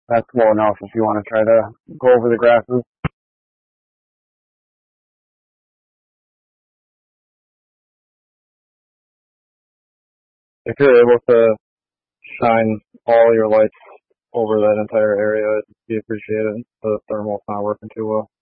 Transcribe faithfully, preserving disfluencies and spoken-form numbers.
That's low enough if you want to try to go over the grasses. If you're able to shine all your lights over that entire area, it'd be appreciated. The thermal's not working too well.